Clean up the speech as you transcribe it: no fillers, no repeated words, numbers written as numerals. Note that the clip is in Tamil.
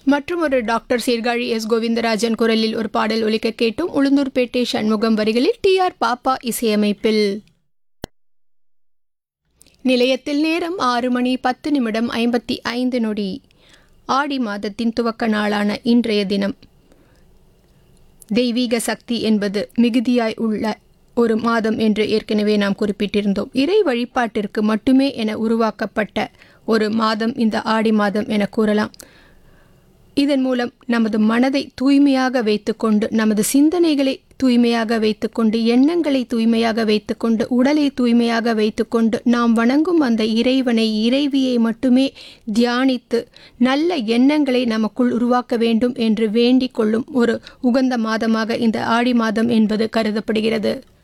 மற்றும் ஒரு டாக்டர் சீர்காழி எஸ் கோவிந்தராஜன் குரலில் ஒரு பாடல் ஒலிக்க கேட்டும். உளுந்தூர்பேட்டை சண்முகம் வரிகளில் TR பாப்பா இசையமைப்பில். நிலையத்தில் நேரம் 6:10:55. ஆடி மாதத்தின் துவக்க நாளான இன்றைய தினம் தெய்வீக சக்தி என்பது மிகுதியாய் உள்ள ஒரு மாதம் என்று ஏற்கனவே நாம் குறிப்பிட்டிருந்தோம். இறை வழிபாட்டிற்கு மட்டுமே என உருவாக்கப்பட்ட ஒரு மாதம் இந்த ஆடி மாதம் என கூறலாம். இதன் மூலம் நமது மனதை தூய்மையாக வைத்துக்கொண்டு, நமது சிந்தனைகளை தூய்மையாக வைத்துக்கொண்டு, எண்ணங்களை தூய்மையாக வைத்துக்கொண்டு, உடலை தூய்மையாக வைத்துக்கொண்டு, நாம் வணங்கும் அந்த இறைவனை, இறைவியை மட்டுமே தியானித்து நல்ல எண்ணங்களை நமக்குள் உருவாக்க வேண்டும் என்று வேண்டிக் கொள்ளும் ஒரு உகந்த மாதமாக இந்த ஆடி மாதம் என்பது கருதப்படுகிறது.